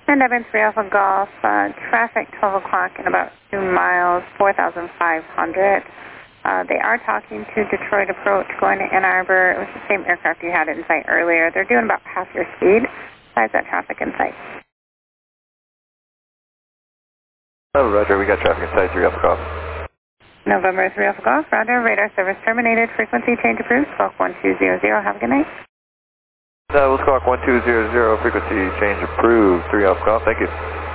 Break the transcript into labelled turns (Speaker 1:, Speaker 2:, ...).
Speaker 1: And I've been 3 Alpha Golf, traffic 12 o'clock in about 2 miles, 4,500. They are talking to Detroit Approach going to Ann Arbor. It was the same aircraft you had in sight earlier. They're doing about half your speed. Besides that traffic in sight.
Speaker 2: Oh, Roger, we got traffic in sight, 3 Alpha Golf.
Speaker 1: November 3 Alpha Golf, Roger, radar service terminated, frequency change approved, squawk 1200, have a good night.
Speaker 2: We'll squawk 1200, frequency change approved, 3 Alpha Golf, thank you.